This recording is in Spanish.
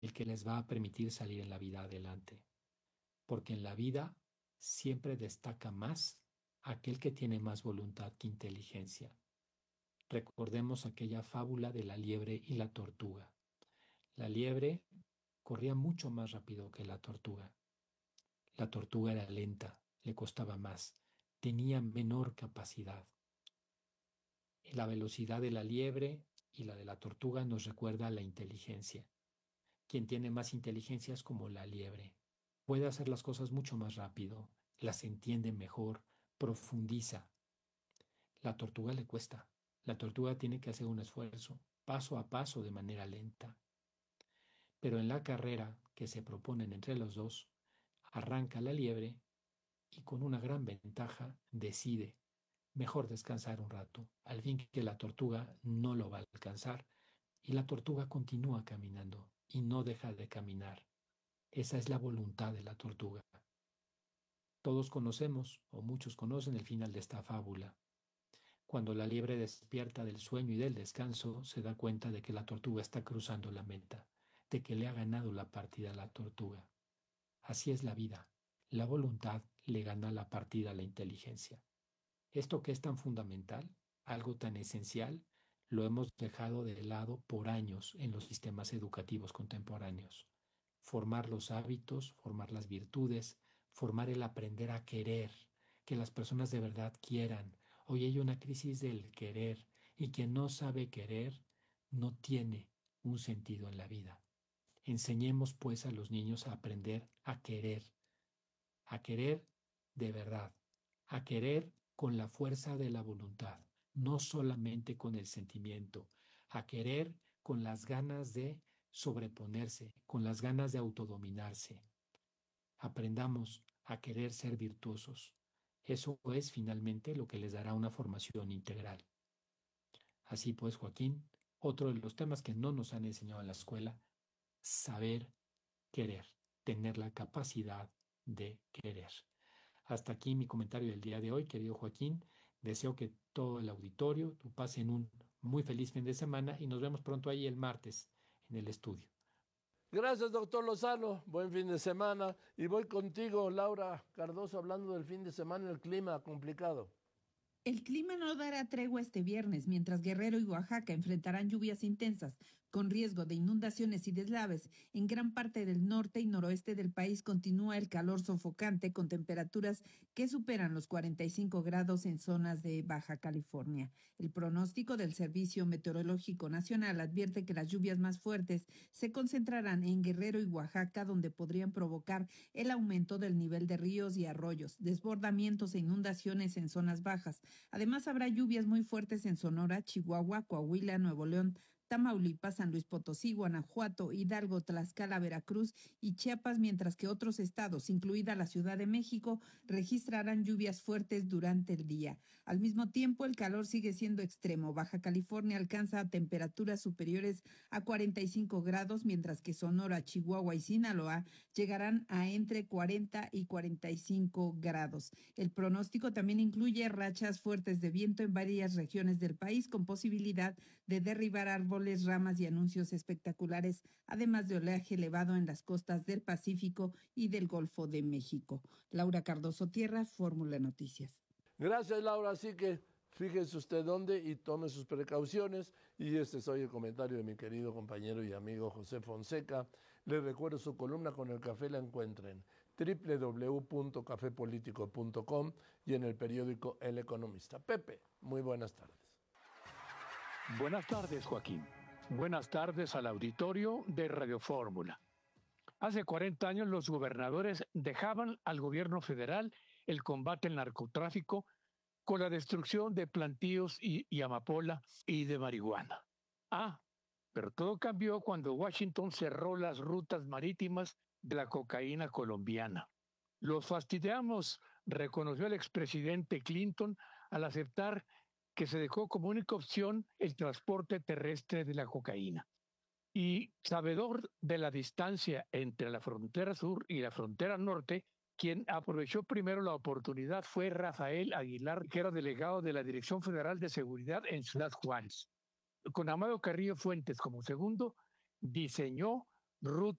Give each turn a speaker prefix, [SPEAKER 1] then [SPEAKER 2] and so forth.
[SPEAKER 1] el que les va a permitir salir en la vida adelante. Porque en la vida siempre destaca más aquel que tiene más voluntad que inteligencia. Recordemos aquella fábula de la liebre y la tortuga. La liebre corría mucho más rápido que la tortuga. La tortuga era lenta, le costaba más, tenía menor capacidad. La velocidad de la liebre y la de la tortuga nos recuerda a la inteligencia. Quien tiene más inteligencia es como la liebre. Puede hacer las cosas mucho más rápido, las entiende mejor, profundiza. La tortuga le cuesta. La tortuga tiene que hacer un esfuerzo, paso a paso, de manera lenta. Pero en la carrera que se proponen entre los dos, arranca la liebre y con una gran ventaja decide mejor descansar un rato, al fin que la tortuga no lo va a alcanzar y la tortuga continúa caminando y no deja de caminar. Esa es la voluntad de la tortuga. Todos conocemos, o muchos conocen, el final de esta fábula. Cuando la liebre despierta del sueño y del descanso, se da cuenta de que la tortuga está cruzando la meta, de que le ha ganado la partida a la tortuga. Así es la vida. La voluntad le gana la partida a la inteligencia. Esto que es tan fundamental, algo tan esencial, lo hemos dejado de lado por años en los sistemas educativos contemporáneos. Formar los hábitos, formar las virtudes, formar el aprender a querer, que las personas de verdad quieran. Hoy hay una crisis del querer y quien no sabe querer no tiene un sentido en la vida. Enseñemos pues a los niños a aprender a querer de verdad, a querer con la fuerza de la voluntad, no solamente con el sentimiento, a querer con las ganas de sobreponerse, con las ganas de autodominarse. Aprendamos a querer ser virtuosos. Eso es finalmente lo que les dará una formación integral. Así pues, Joaquín, otro de los temas que no nos han enseñado en la escuela, saber querer, tener la capacidad de querer. Hasta aquí mi comentario del día de hoy, querido Joaquín. Deseo que todo el auditorio tú pasen un muy feliz fin de semana y nos vemos pronto ahí el martes en el estudio.
[SPEAKER 2] Gracias, doctor Lozano. Buen fin de semana. Y voy contigo, Laura Cardoso, hablando del fin de semana, el clima complicado.
[SPEAKER 3] El clima no dará tregua este viernes, mientras Guerrero y Oaxaca enfrentarán lluvias intensas, con riesgo de inundaciones y deslaves. En gran parte del norte y noroeste del país continúa el calor sofocante, con temperaturas que superan los 45 grados en zonas de Baja California. El pronóstico del Servicio Meteorológico Nacional advierte que las lluvias más fuertes se concentrarán en Guerrero y Oaxaca, donde podrían provocar el aumento del nivel de ríos y arroyos, desbordamientos e inundaciones en zonas bajas. Además, habrá lluvias muy fuertes en Sonora, Chihuahua, Coahuila, Nuevo León, Tamaulipas, San Luis Potosí, Guanajuato, Hidalgo, Tlaxcala, Veracruz y Chiapas, mientras que otros estados, incluida la Ciudad de México, registrarán lluvias fuertes durante el día. Al mismo tiempo, el calor sigue siendo extremo. Baja California alcanza temperaturas superiores a 45 grados, mientras que Sonora, Chihuahua y Sinaloa llegarán a entre 40 y 45 grados. El pronóstico también incluye rachas fuertes de viento en varias regiones del país, con posibilidad de derribar árboles, ramas y anuncios espectaculares, además de oleaje elevado en las costas del Pacífico y del Golfo de México. Laura Cardoso Tierra, Fórmula Noticias.
[SPEAKER 2] Gracias, Laura. Así que fíjese usted dónde y tome sus precauciones. Y este es hoy el comentario de mi querido compañero y amigo José Fonseca. Les recuerdo su columna con el café la encuentren en www.cafepolitico.com y en el periódico El Economista. Pepe, muy buenas tardes.
[SPEAKER 4] Buenas tardes, Joaquín. Buenas tardes al auditorio de Radio Fórmula. Hace 40 años los gobernadores dejaban al gobierno federal el combate al narcotráfico con la destrucción de plantíos y amapola y de marihuana. Pero todo cambió cuando Washington cerró las rutas marítimas de la cocaína colombiana. Los fastidiamos, reconoció el expresidente Clinton al aceptar que se dejó como única opción el transporte terrestre de la cocaína. Y sabedor de la distancia entre la frontera sur y la frontera norte, quien aprovechó primero la oportunidad fue Rafael Aguilar, que era delegado de la Dirección Federal de Seguridad en Ciudad Juárez. Con Amado Carrillo Fuentes como segundo, diseñó Ruth